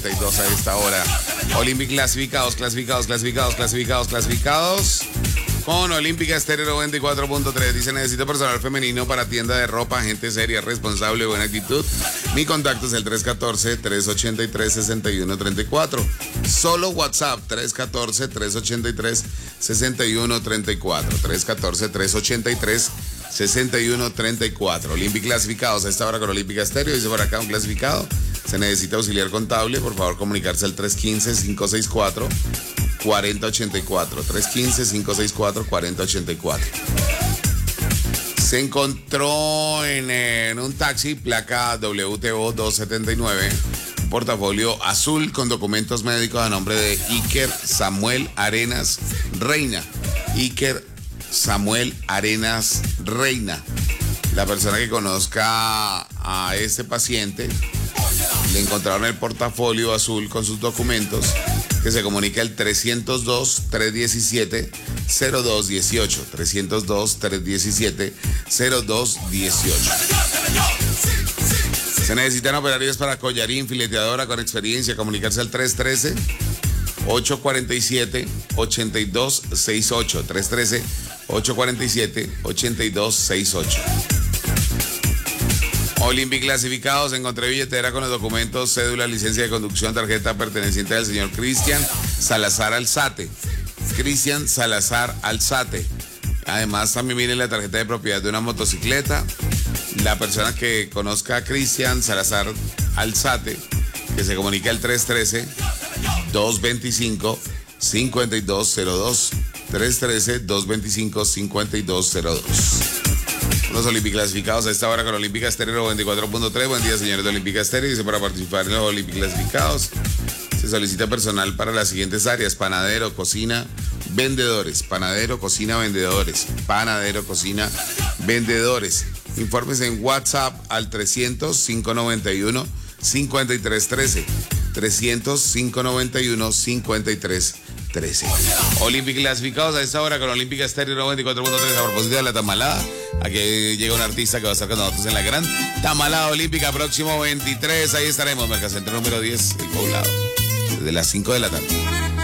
32 a esta hora. Olympic clasificados. Con Olímpica Estéreo 94.3. Dice: necesito personal femenino para tienda de ropa, gente seria, responsable, buena actitud. Mi contacto es el 314-383-6134. Solo WhatsApp, 314-383-6134. 314-383-6134. Olympic clasificados a esta hora con Olímpica Estéreo. Dice por acá un clasificado. Se necesita auxiliar contable. Por favor, comunicarse al 315-564-4084. 315-564-4084. Se encontró en un taxi, placa WTO 279, un portafolio azul con documentos médicos a nombre de Iker Samuel Arenas Reina. Iker Samuel Arenas Reina. La persona que conozca a este paciente, le encontraron el portafolio azul con sus documentos, que se comunica el 302-317-0218. 302-317-0218. Se necesitan operarios para collarín, fileteadora con experiencia. Comunicarse al 313-847-8268. 313-847-8268. Olympic clasificados. Encontré billetera con los documentos, cédula, licencia de conducción, tarjeta perteneciente al señor Cristian Salazar Alzate. Cristian Salazar Alzate. Además, también viene la tarjeta de propiedad de una motocicleta. La persona que conozca a Cristian Salazar Alzate, que se comunica al 313-225-5202. 313-225-5202. Los Olympic clasificados a esta hora con Olímpica Estéreo 24.3. Buen día, señores de Olímpica Estéreo. Dice: para participar en los Olympic clasificados se solicita personal para las siguientes áreas: panadero, cocina, vendedores. Panadero, cocina, vendedores. Panadero, cocina, vendedores. Informes en WhatsApp al 300-591-5313. 300-591-5313. Olympic clasificados a esta hora con Olímpica Estéreo 94.3. A propósito de la tamalada, aquí llega un artista que va a estar con nosotros en la gran tamalada olímpica próximo 23. Ahí estaremos, Mercacentro número 10, El Poblado, desde las 5 de la tarde.